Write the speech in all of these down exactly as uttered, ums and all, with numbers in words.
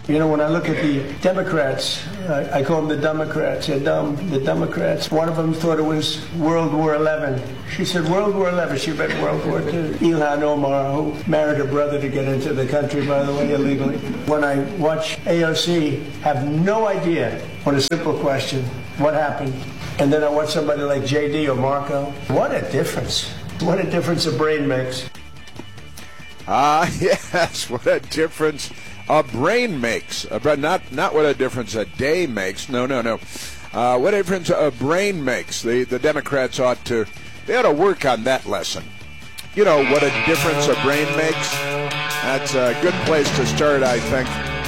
You know, when I look at the Democrats, I, I call them the Democrats. They're dumb. The Democrats. One of them thought it was World War Eleven. She said World War Eleven. She read World War Two. Ilhan Omar, who married her brother to get into the country, by the way, illegally. When I watch A O C, have no idea on a simple question, what happened? And then I watch somebody like J D or Marco. What a difference. What a difference a brain makes. Ah, uh, yes, what a difference a brain makes. Uh, but not, not what a difference a day makes. No, no, no. Uh, what a difference a brain makes. The, the Democrats ought to, they ought to work on that lesson. You know, what a difference a brain makes. That's a good place to start, I think.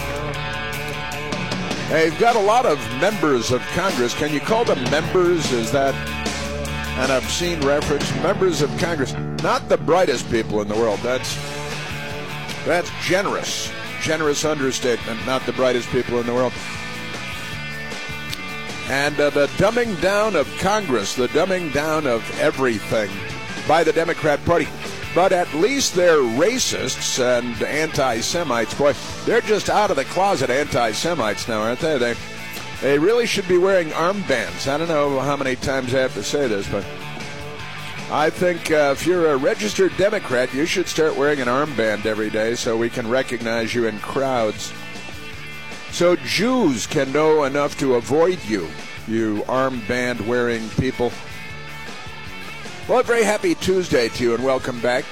They've got a lot of members of Congress. Can you call them members? Is that an obscene reference? Members of Congress. Not the brightest people in the world. That's that's generous. Generous understatement. Not the brightest people in the world. And uh, the dumbing down of Congress, the dumbing down of everything by the Democrat Party. But at least they're racists and anti-Semites. Boy, they're just out of the closet anti-Semites now, aren't they? They they really should be wearing armbands. I don't know how many times I have to say this, but I think uh, if you're a registered Democrat, you should start wearing an armband every day so we can recognize you in crowds. So Jews can know enough to avoid you, you armband-wearing people. Well, a very happy Tuesday to you, and welcome back.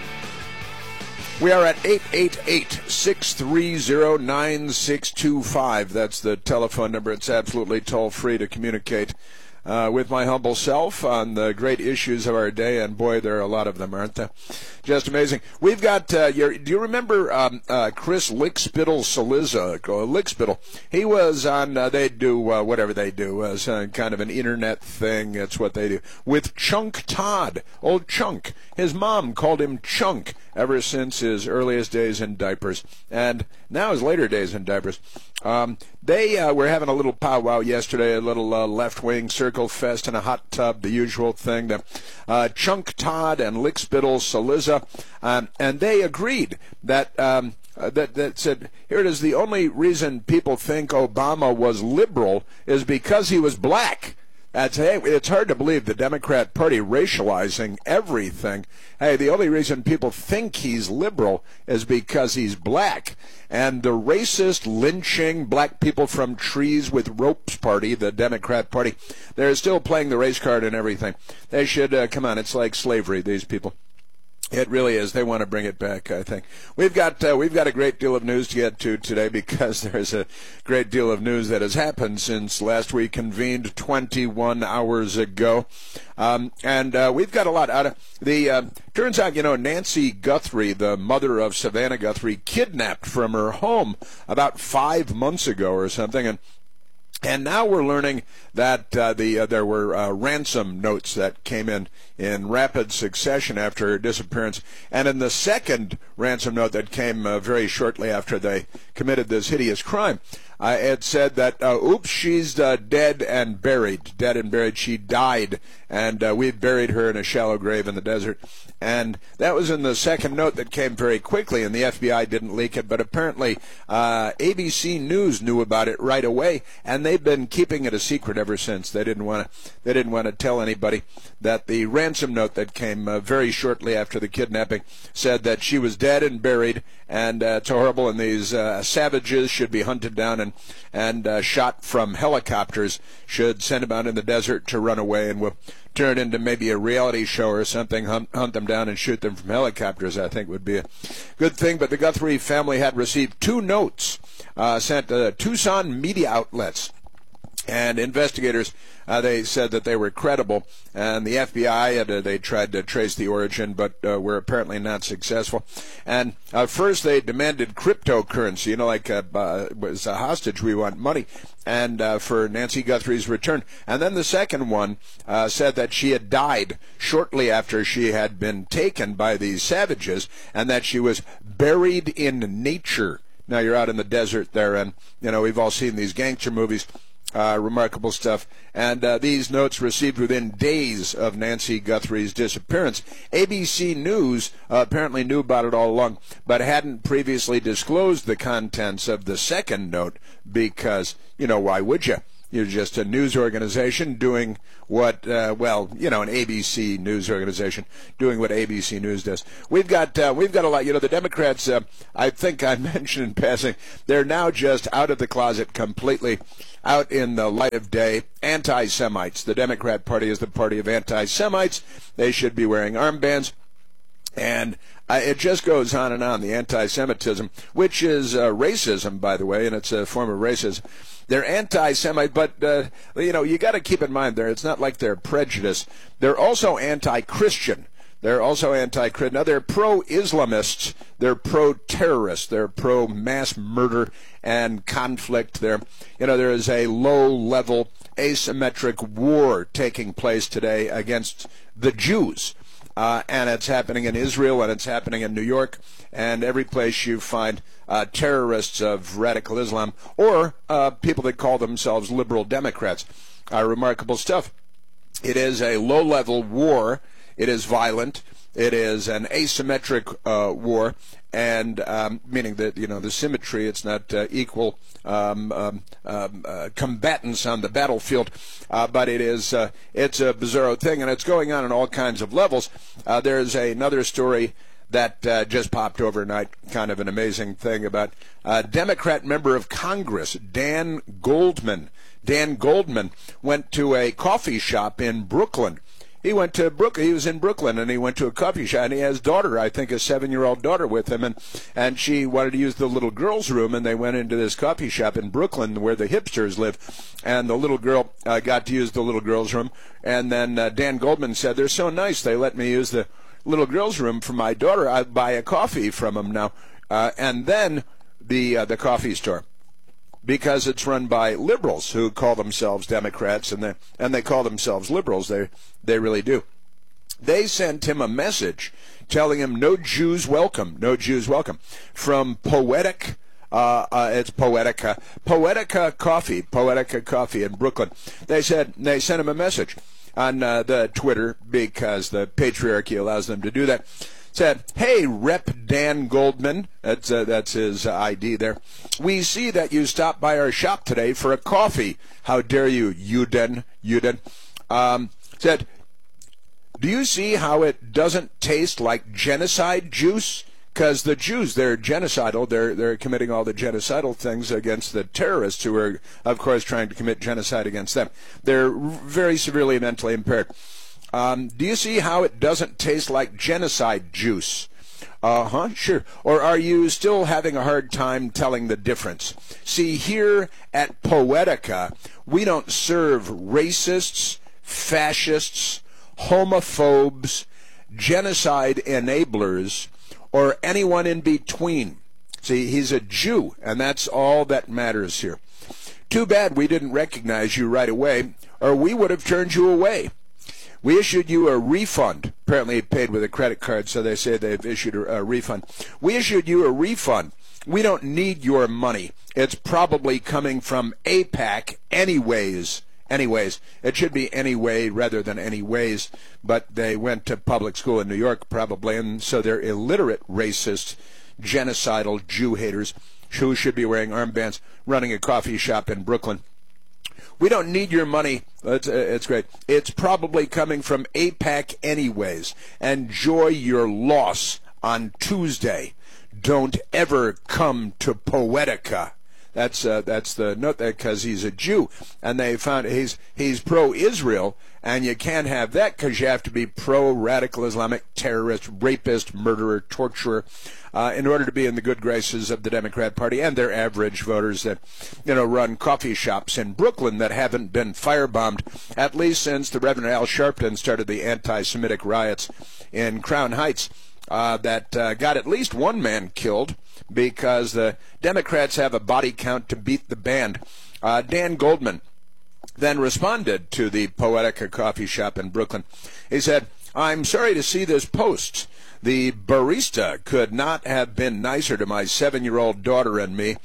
We are at eight eight eight, six three zero, nine six two five. That's the telephone number. It's absolutely toll-free to communicate uh, with my humble self on the great issues of our day, and boy, there are a lot of them, aren't there? Just amazing. We've got, uh, your, do you remember um, uh, Chris Lickspittle Cillizza? Uh, Lickspittle. He was on, uh, they do uh, whatever they do, uh, some kind of an internet thing. It's what they do. With Chunk Todd, old Chunk. His mom called him Chunk ever since his earliest days in diapers, and now his later days in diapers. Um, they uh, were having a little powwow yesterday, a little uh, left-wing circle fest in a hot tub, the usual thing. The, uh, Chunk Todd and Lickspittle Cillizza, um, and they agreed that um, uh, that that said, here it is, the only reason people think Obama was liberal is because he was black. That's, hey, it's hard to believe the Democrat Party racializing everything. Hey, the only reason people think he's liberal is because he's black. And the racist, lynching, black people from trees with ropes party, the Democrat Party, they're still playing the race card and everything. They should, uh, come on, it's like slavery, these people. It really is. They want to bring it back, I think. We've got uh, we've got a great deal of news to get to today because there's a great deal of news that has happened since last we convened twenty-one hours ago. Um, and uh, we've got a lot out of the uh, turns out, you know, Nancy Guthrie, the mother of Savannah Guthrie, kidnapped from her home about five months ago or something. And And now we're learning that uh, the uh, there were uh, ransom notes that came in in rapid succession after her disappearance. And in the second ransom note that came uh, very shortly after they committed this hideous crime, uh, it said that, uh, oops, she's uh, dead and buried. Dead and buried. She died, and uh, we've buried her in a shallow grave in the desert. And that was in the second note that came very quickly, and the F B I didn't leak it. But apparently uh, A B C News knew about it right away, and they've been keeping it a secret ever since. They didn't want to. They didn't want to tell anybody that the ransom note that came uh, very shortly after the kidnapping said that she was dead and buried, and uh, it's horrible. And these uh, savages should be hunted down and and uh, shot from helicopters. Should send them out in the desert to run away, and we'll turn it into maybe a reality show or something, hunt, hunt them down and shoot them from helicopters, I think would be a good thing. But the Guthrie family had received two notes uh, sent to Tucson media outlets. And investigators, uh, they said that they were credible, and the F B I, had, uh, they tried to trace the origin, but uh, were apparently not successful. And uh, first they demanded cryptocurrency, you know, like uh, uh, was a hostage, we want money, and uh, for Nancy Guthrie's return. And then the second one uh, said that she had died shortly after she had been taken by these savages, and that she was buried in nature. Now, you're out in the desert there, and, you know, we've all seen these gangster movies. Uh, remarkable stuff. And uh, these notes received within days of Nancy Guthrie's disappearance. A B C News uh, apparently knew about it all along, but hadn't previously disclosed the contents of the second note because, you know, why would you? You're just a news organization doing what, uh, well, you know, an A B C news organization doing what A B C News does. We've got, uh, we've got a lot. You know, the Democrats. Uh, I think I mentioned in passing, they're now just out of the closet completely, out in the light of day. Anti-Semites. The Democrat Party is the party of anti-Semites. They should be wearing armbands. And uh, it just goes on and on, the anti-Semitism, which is uh, racism, by the way, and it's a form of racism. They're anti-Semite, but, uh, you know, you got to keep in mind there, it's not like they're prejudiced. They're also anti-Christian. They're also anti-Christian. Now, they're pro-Islamists. They're pro-terrorists. They're pro-mass murder and conflict. They're, you know, there is a low-level asymmetric war taking place today against the Jews. Uh, and it's happening in Israel, and it's happening in New York, and every place you find uh, terrorists of radical Islam or uh, people that call themselves liberal Democrats. Uh, remarkable stuff. It is a low-level war. It is violent. It is an asymmetric uh, war, and um, meaning that, you know, the symmetry, it's not uh, equal um, um, um, uh, combatants on the battlefield, uh, but it is uh, it's a bizarro thing, and it's going on in all kinds of levels. Uh, there's another story that uh, just popped overnight, kind of an amazing thing about a Democrat member of Congress, Dan Goldman. Dan Goldman went to a coffee shop in Brooklyn. He went to Brooklyn. He was in Brooklyn, and he went to a coffee shop. And he has daughter, I think, a seven-year-old daughter with him, and and she wanted to use the little girl's room, and they went into this coffee shop in Brooklyn where the hipsters live, and the little girl uh, got to use the little girl's room, and then uh, Dan Goldman said, "They're so nice. They let me use the little girl's room for my daughter. I'd buy a coffee from them now." Uh, and then the uh, the coffee store, because it's run by liberals who call themselves Democrats, and they and they call themselves liberals. They they really do. They sent him a message telling him no Jews welcome, no Jews welcome, from Poetic. Uh, uh, it's Poetica, Poetica Coffee, Poetica Coffee in Brooklyn. They said they sent him a message on uh, the Twitter, because the patriarchy allows them to do that. Said, "Hey, Rep Dan Goldman," that's uh, that's his uh, I D there. "We see that you stopped by our shop today for a coffee. How dare you, Uden, Uden." Um, said, "Do you see how it doesn't taste like genocide juice? Because the Jews, they're genocidal. They're they're committing all the genocidal things against the terrorists who are, of course, trying to commit genocide against them. They're very severely mentally impaired. Um, do you see how it doesn't taste like genocide juice? Uh-huh, sure. Or are you still having a hard time telling the difference? See, here at Poetica, we don't serve racists, fascists, homophobes, genocide enablers, or anyone in between. See, he's a Jew, and that's all that matters here. Too bad we didn't recognize you right away, or we would have turned you away. We issued you a refund." Apparently he paid with a credit card, so they say they've issued a, a refund. "We issued you a refund. We don't need your money. It's probably coming from AIPAC anyways." Anyways, it should be anyway rather than anyways, but they went to public school in New York probably, and so they're illiterate, racist, genocidal Jew haters who should be wearing armbands, running a coffee shop in Brooklyn. "We don't need your money." It's, uh, it's great. "It's probably coming from AIPAC anyways. Enjoy your loss on Tuesday. Don't ever come to Poetica." That's uh, that's the note there, because he's a Jew, and they found he's he's pro-Israel, and you can't have that because you have to be pro-radical Islamic terrorist, rapist, murderer, torturer, uh, in order to be in the good graces of the Democrat Party and their average voters that, you know, run coffee shops in Brooklyn that haven't been firebombed at least since the Reverend Al Sharpton started the anti-Semitic riots in Crown Heights. Uh, that uh, got at least one man killed because the Democrats have a body count to beat the band. Uh, Dan Goldman then responded to the Poetica coffee shop in Brooklyn. He said, "I'm sorry to see this post. The barista could not have been nicer to my seven-year-old daughter and me.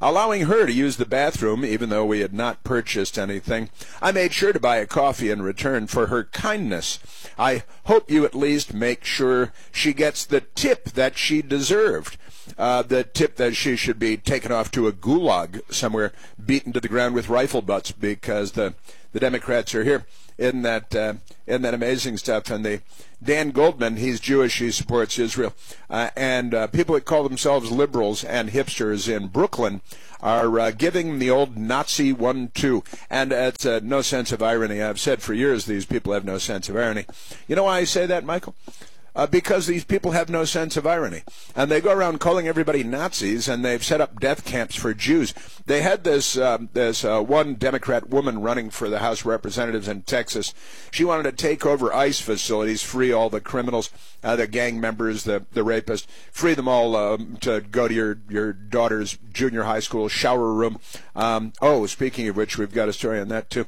allowing her to use the bathroom even though we had not purchased anything. I made sure to buy a coffee in return for her kindness. I hope you at least make sure she gets the tip that she deserved. Uh, the tip that she should be taken off to a gulag somewhere, beaten to the ground with rifle butts, because the, the Democrats are here. Isn't that, uh, isn't that amazing stuff? And the Dan Goldman, he's Jewish, he supports Israel. Uh, and uh, people that call themselves liberals and hipsters in Brooklyn are uh, giving the old Nazi one two. And it's uh, no sense of irony. I've said for years these people have no sense of irony. You know why I say that, Michael? Uh, because these people have no sense of irony. And they go around calling everybody Nazis, and they've set up death camps for Jews. They had this um, this uh, one Democrat woman running for the House of Representatives in Texas. She wanted to take over ICE facilities, free all the criminals, uh, the gang members, the, the rapists, free them all um, to go to your, your daughter's junior high school shower room. Um, oh, speaking of which, we've got a story on that, too.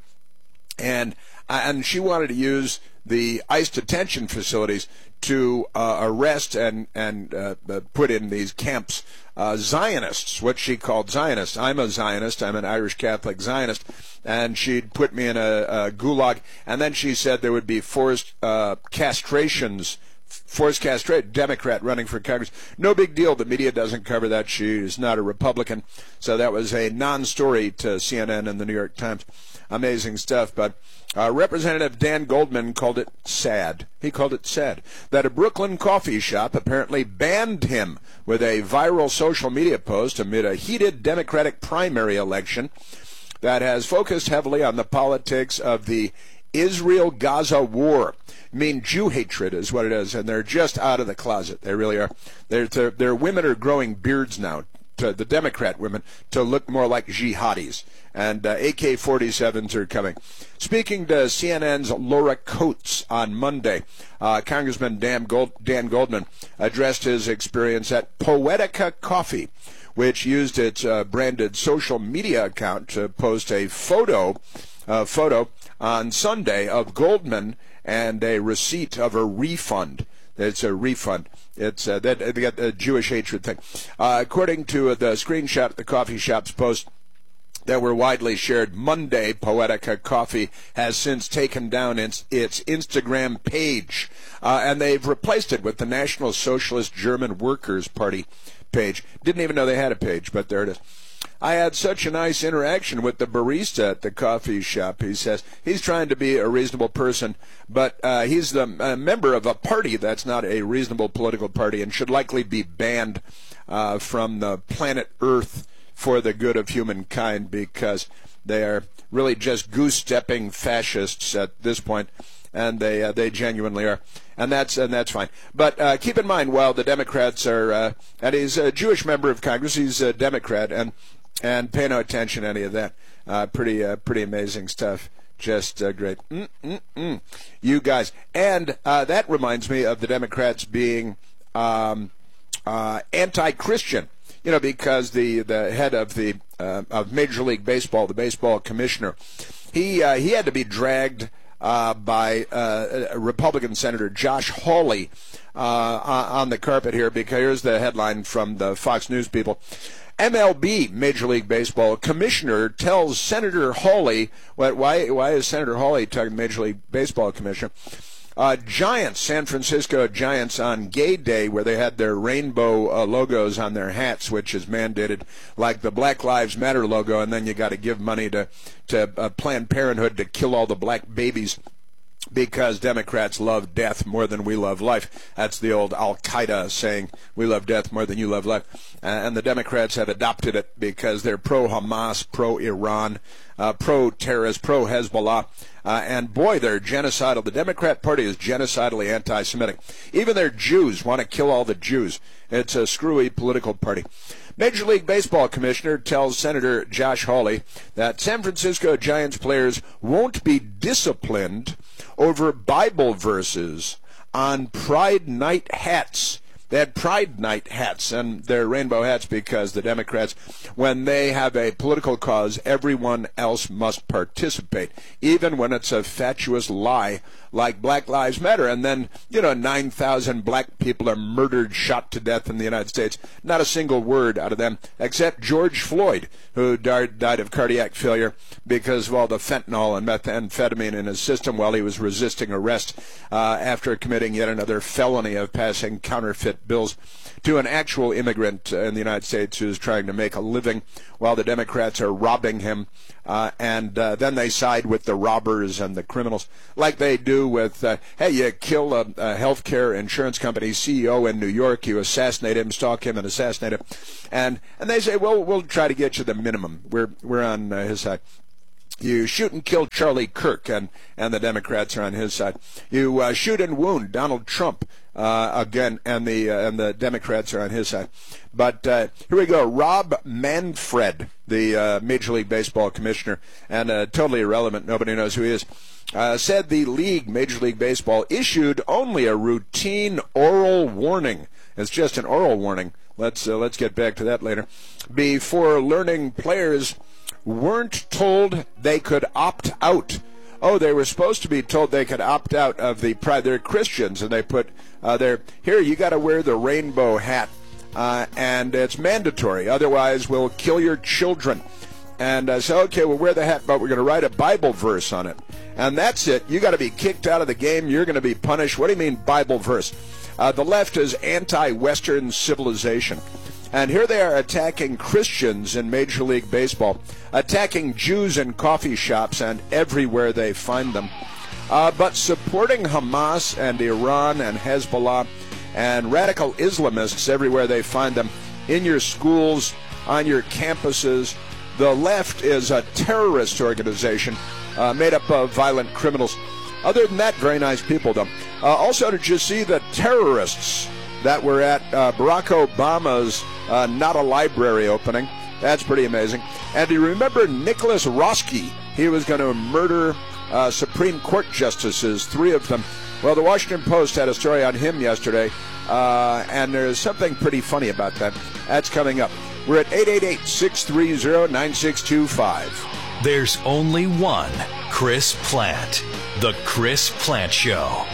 And, uh, and she wanted to use the ICE detention facilities to uh, arrest and and uh, put in these camps uh, Zionists, what she called Zionists. I'm a Zionist. I'm an Irish Catholic Zionist, and she'd put me in a, a gulag. And then she said there would be forced uh, castrations, forced castration. Democrat running for Congress. No big deal. The media doesn't cover that. She is not a Republican, so that was a non-story to C N N and the New York Times. Amazing stuff, but uh, Representative Dan Goldman called it sad. He called it sad that a Brooklyn coffee shop apparently banned him with a viral social media post amid a heated Democratic primary election that has focused heavily on the politics of the Israel-Gaza war. I mean, Jew hatred is what it is, and they're just out of the closet. They really are. Their their, their women are growing beards now, to the Democrat women, to look more like jihadis. And uh, A K forty-sevens are coming. Speaking to C N N's Laura Coates on Monday, uh, Congressman Dan, Gold, Dan Goldman addressed his experience at Poetica Coffee, which used its uh, branded social media account to post a photo, uh, photo on Sunday of Goldman and a receipt of a refund. It's a refund. It's uh, that they got the Jewish hatred thing. Uh, according to the screenshot of the coffee shop's post that were widely shared Monday, Poetica Coffee has since taken down its, its Instagram page, uh, and they've replaced it with the National Socialist German Workers' Party page. Didn't even know they had a page, but there it is. I had such a nice interaction with the barista at the coffee shop, he says. He's trying to be a reasonable person, but uh, he's the a member of a party that's not a reasonable political party and should likely be banned uh, from the planet Earth for the good of humankind, because they are really just goose-stepping fascists at this point, and they uh, they genuinely are, and that's and that's fine. But uh, keep in mind, while the Democrats are, uh, and he's a Jewish member of Congress, he's a Democrat, and and pay no attention to any of that. Uh, pretty uh, pretty amazing stuff. Just uh, great. Mm-mm-mm. You guys, and uh, that reminds me of the Democrats being um, uh, anti-Christian. You know, because the, the head of the uh, of Major League Baseball, the baseball commissioner, he uh, he had to be dragged uh, by uh, Republican Senator Josh Hawley uh, on the carpet here, because here's the headline from the Fox News people. M L B, Major League Baseball commissioner, tells Senator Hawley, what, why why is Senator Hawley talking to Major League Baseball commissioner? Uh, Giants, San Francisco Giants on Gay Day, where they had their rainbow uh, logos on their hats, which is mandated, like the Black Lives Matter logo, and then you got to give money to to uh, Planned Parenthood to kill all the black babies, because Democrats love death more than we love life. That's the old Al-Qaeda saying, we love death more than you love life. Uh, and the Democrats have adopted it because they're pro-Hamas, pro-Iran, uh, pro-terrorist, pro-Hezbollah. Uh, and boy, they're genocidal. The Democrat Party is genocidally anti-Semitic. Even their Jews want to kill all the Jews. It's a screwy political party. Major League Baseball commissioner tells Senator Josh Hawley that San Francisco Giants players won't be disciplined over Bible verses on Pride Night hats. They had Pride Night hats, and they're rainbow hats because the Democrats, when they have a political cause, everyone else must participate, even when it's a fatuous lie like Black Lives Matter. And then, you know, nine thousand black people are murdered, shot to death in the United States. Not a single word out of them, except George Floyd, who died, died of cardiac failure because of all the fentanyl and methamphetamine in his system while he was resisting arrest uh, after committing yet another felony of passing counterfeit bills to an actual immigrant in the United States who's trying to make a living while the Democrats are robbing him. Uh, and uh, then they side with the robbers and the criminals, like they do with, uh, hey, you kill a, a healthcare insurance company C E O in New York, you assassinate him, stalk him, and assassinate him. And and they say, well, we'll try to get you the minimum. We're, we're on uh, his side. You shoot and kill Charlie Kirk, and, and the Democrats are on his side. You uh, shoot and wound Donald Trump, uh, again, and the uh, and the Democrats are on his side. But uh, here we go. Rob Manfred, the uh, Major League Baseball commissioner, and uh, totally irrelevant, nobody knows who he is, uh, said the league, Major League Baseball, issued only a routine oral warning. It's just an oral warning. Let's uh, let's get back to that later. Before learning players weren't told they could opt out. Oh, they were supposed to be told they could opt out of the pride. They're Christians, and they put uh, their, here, you got to wear the rainbow hat, uh, and it's mandatory. Otherwise, we'll kill your children. And I uh, said, okay, we'll wear the hat, but we're going to write a Bible verse on it. And that's it. You got to be kicked out of the game. You're going to be punished. What do you mean Bible verse? Uh, the left is anti-Western civilization. And here they are attacking Christians in Major League Baseball, attacking Jews in coffee shops and everywhere they find them, uh, but supporting Hamas and Iran and Hezbollah and radical Islamists everywhere they find them, in your schools, on your campuses. The left is a terrorist organization uh, made up of violent criminals. Other than that, very nice people, though. Uh, also, did you see the terrorists that were at uh, Barack Obama's uh, Not a Library opening? That's pretty amazing. And do you remember Nicholas Roski? He was going to murder uh, Supreme Court justices, three of them. Well, the Washington Post had a story on him yesterday, uh, and there's something pretty funny about that. That's coming up. We're at eight eight eight, six three zero, nine six two five. There's only one Chris Plante. The Chris Plante Show.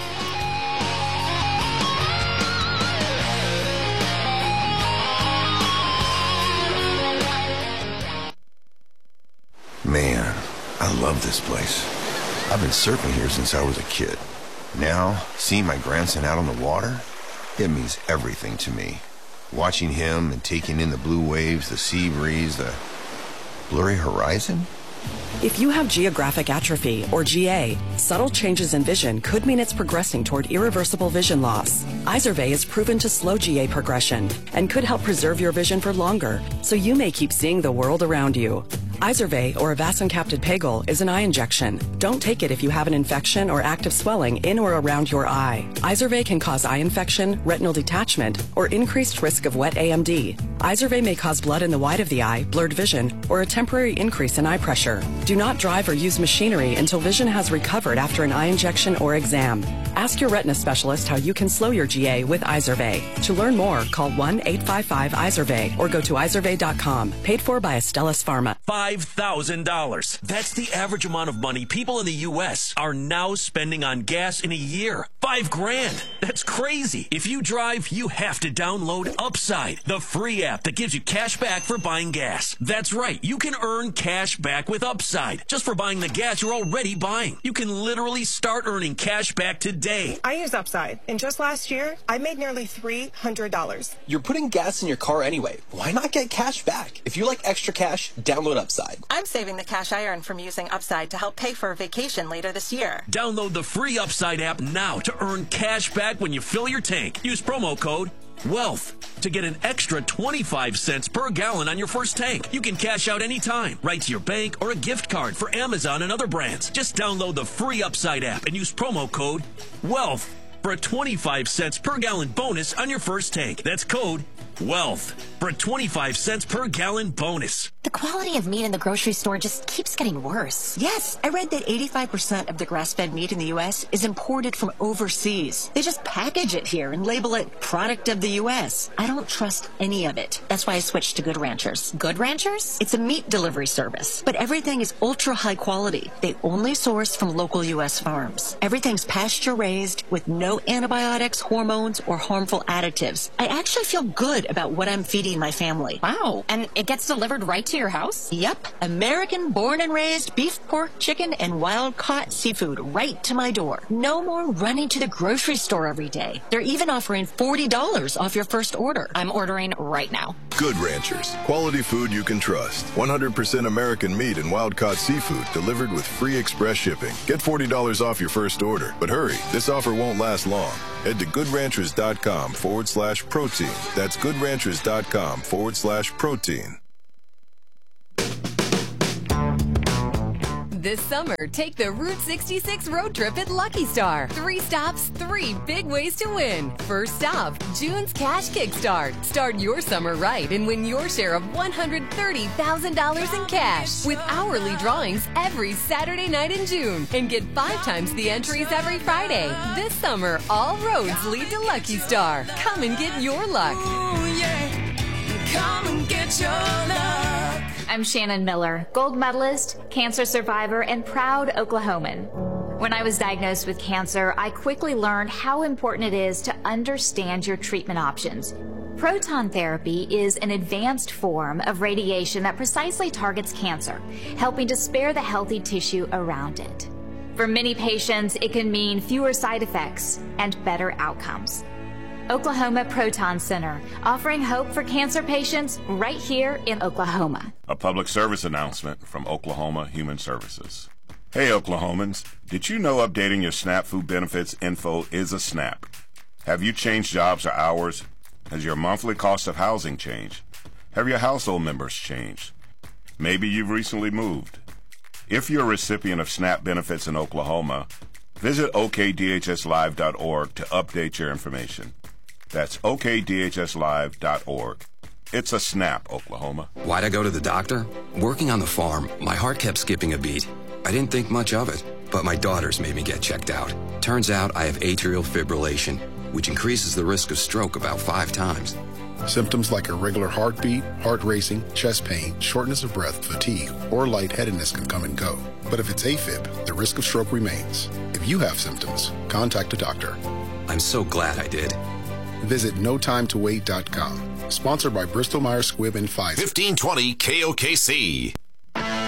Man, I love this place. I've been surfing here since I was a kid. Now, seeing my grandson out on the water, it means everything to me. Watching him and taking in the blue waves, the sea breeze, the blurry horizon. If you have geographic atrophy, or G A, subtle changes in vision could mean it's progressing toward irreversible vision loss. Izervay is proven to slow G A progression and could help preserve your vision for longer, so you may keep seeing the world around you. Izervay, or avacincaptad pegol, is an eye injection. Don't take it if you have an infection or active swelling in or around your eye. Izervay can cause eye infection, retinal detachment, or increased risk of wet A M D. Izervay may cause blood in the white of the eye, blurred vision, or a temporary increase in eye pressure. Do not drive or use machinery until vision has recovered after an eye injection or exam. Ask your retina specialist how you can slow your G A with Izervay. To learn more, call one eight five five Izervay or go to izervay dot com. Paid for by Astellas Pharma. five thousand dollars. That's the average amount of money people in the U S are now spending on gas in a year. Five grand. That's crazy. If you drive, you have to download Upside, the free app that gives you cash back for buying gas. That's right. You can earn cash back with Upside just for buying the gas you're already buying. You can literally start earning cash back today. I use Upside, and just last year, I made nearly three hundred dollars. You're putting gas in your car anyway. Why not get cash back? If you like extra cash, download Upside. I'm saving the cash I earn from using Upside to help pay for a vacation later this year. Download the free Upside app now to earn cash back when you fill your tank. Use promo code WEALTH to get an extra twenty-five cents per gallon on your first tank. You can cash out anytime, right to your bank or a gift card for Amazon and other brands. Just download the free Upside app and use promo code WEALTH for a twenty-five cents per gallon bonus on your first tank. That's code Wealth for a twenty-five cents per gallon bonus. The quality of meat in the grocery store just keeps getting worse. Yes, I read that eighty-five percent of the grass-fed meat in the U S is imported from overseas. They just package it here and label it product of the U S. I don't trust any of it. That's why I switched to Good Ranchers. Good Ranchers? It's a meat delivery service, but everything is ultra high quality. They only source from local U S farms. Everything's pasture raised with no antibiotics, hormones, or harmful additives. I actually feel good about what I'm feeding my family. Wow. And it gets delivered right to your house? Yep. American born and raised beef, pork, chicken, and wild caught seafood right to my door. No more running to the grocery store every day. They're even offering forty dollars off your first order. I'm ordering right now. Good Ranchers. Quality food you can trust. one hundred percent American meat and wild caught seafood delivered with free express shipping. Get forty dollars off your first order. But hurry, this offer won't last long. Head to goodranchers.com forward slash protein. That's goodranchers.com forward slash protein. This summer, take the Route sixty-six road trip at Lucky Star. Three stops, three big ways to win. First stop, June's Cash Kickstart. Start your summer right and win your share of one hundred thirty thousand dollars in cash with hourly drawings every Saturday night in June. And get five times the entries every Friday. This summer, all roads lead to Lucky Star. Come and get your luck. Ooh, yeah. Come and get your luck. I'm Shannon Miller, gold medalist, cancer survivor, and proud Oklahoman. When I was diagnosed with cancer, I quickly learned how important it is to understand your treatment options. Proton therapy is an advanced form of radiation that precisely targets cancer, helping to spare the healthy tissue around it. For many patients, it can mean fewer side effects and better outcomes. Oklahoma Proton Center, offering hope for cancer patients right here in Oklahoma. A public service announcement from Oklahoma Human Services. Hey Oklahomans, did you know updating your SNAP food benefits info is a snap? Have you changed jobs or hours? Has your monthly cost of housing changed? Have your household members changed? Maybe you've recently moved. If you're a recipient of SNAP benefits in Oklahoma, visit O K D H S live dot org to update your information. That's O K D H S live dot org. It's a snap, Oklahoma. Why'd I go to the doctor? Working on the farm, my heart kept skipping a beat. I didn't think much of it, but my daughters made me get checked out. Turns out I have atrial fibrillation, which increases the risk of stroke about five times. Symptoms like irregular heartbeat, heart racing, chest pain, shortness of breath, fatigue, or lightheadedness can come and go. But if it's AFib, the risk of stroke remains. If you have symptoms, contact a doctor. I'm so glad I did. Visit no time to wait dot com. Sponsored by Bristol Myers Squibb and Pfizer. fifteen twenty K O K C.